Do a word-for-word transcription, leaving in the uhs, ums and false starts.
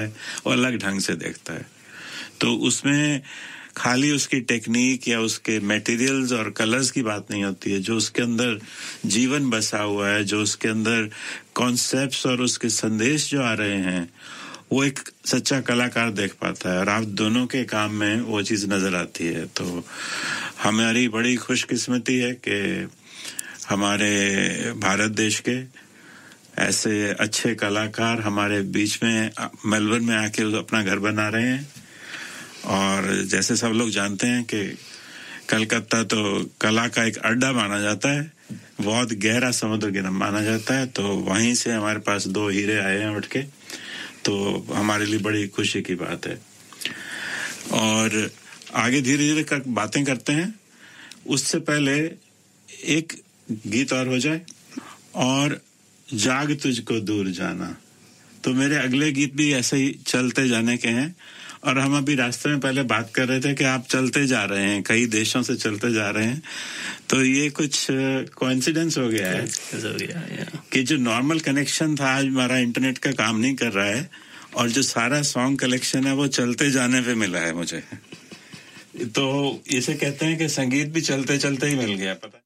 वो अलग ढंग से देखता है। तो उसमें खाली उसकी टेक्निक या उसके मटेरियल्स और कलर्स की बात नहीं होती है, जो उसके अंदर जीवन बसा हुआ है, जो उसके अंदर कॉन्सेप्ट्स और उसके संदेश जो आ रहे हैं, वो एक सच्चा कलाकार देख पाता है। और आप दोनों के काम में वो चीज़ नज़र आती है। तो हमारी बड़ी खुशकिस्मती है कि हमारे भारत देश के ऐसे अच्छे कलाकार हमारे बीच में मेलबर्न में आके अपना घर बना रहे हैं। और जैसे सब लोग जानते हैं कि कलकत्ता तो कला का एक अड्डा माना जाता है, बहुत गहरा समुद्र माना जाता है। तो वहीं से हमारे पास दो हीरे आए हैं उठ के, तो हमारे लिए बड़ी खुशी की बात है। और आगे धीरे धीरे कर बातें करते हैं। उससे पहले एक गीत और हो जाए, और जाग तुझको दूर जाना। तो मेरे अगले गीत भी ऐसे ही चलते जाने के हैं। और हम अभी रास्ते में पहले बात कर रहे थे कि आप चलते जा रहे हैं, कई देशों से चलते जा रहे हैं। तो ये कुछ कोइंसिडेंस हो गया है हो गया कि जो नॉर्मल कनेक्शन था, आज हमारा इंटरनेट का काम नहीं कर रहा है, और जो सारा सॉन्ग कलेक्शन है वो चलते जाने पे मिला है मुझे। तो इसे कहते हैं कि संगीत भी चलते चलते ही मिल गया। पता